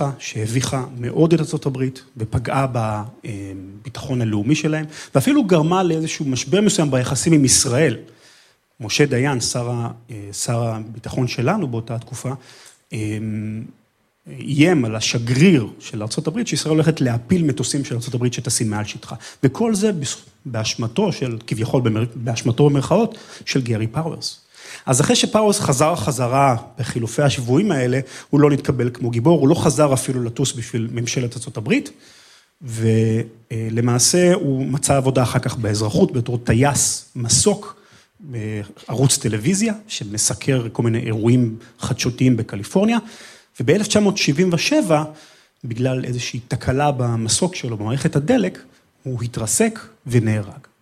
הצליחה, שהביכה מאוד את ארצות הברית, ופגעה בביטחון הלאומי שלהם, ואפילו גרמה לאיזשהו משבר מסוים ביחסים עם ישראל. משה דיין, שר הביטחון שלנו באותה תקופה, איים על השגריר של ארצות הברית, שישראל הולכת להפיל מטוסים של ארצות הברית שטסים מעל שטחה. וכל זה באשמתו של, כביכול באשמתו במרכאות, של גרי פאוורס. אז אחרי שפאוורס חזרה בחילופי השבויים האלה, הוא לא נתקבל כמו גיבור, הוא לא חזר אפילו לטוס בשביל ממשלת ארצות הברית, ולמעשה הוא מצא עבודה אחר כך באזרחות, בתור טייס מסוק, בערוץ טלוויזיה, שמסקר כל מיני אירועים חדשותיים בקליפורניה, וב-1977, בגלל איזושהי תקלה במסוק שלו, במערכת הדלק, הוא התרסק ונהרג.